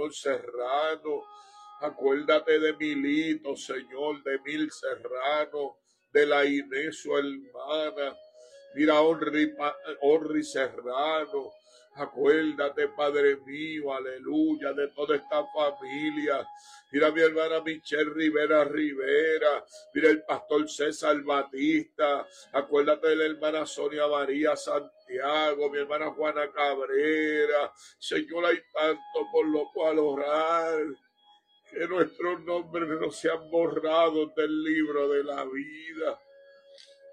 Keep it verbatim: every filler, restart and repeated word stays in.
pastor Serrano. Acuérdate de Milito, Señor, de Mil Serrano, de la Inés, su hermana. Mira, Orri, Orri Serrano. Acuérdate, Padre mío, aleluya, de toda esta familia. Mira mi hermana Michelle Rivera Rivera. Mira el pastor César Batista. Acuérdate de la hermana Sonia María Santiago, mi hermana Juana Cabrera. Señor, hay tanto por lo cual orar. Que nuestros nombres no sean borrados del libro de la vida.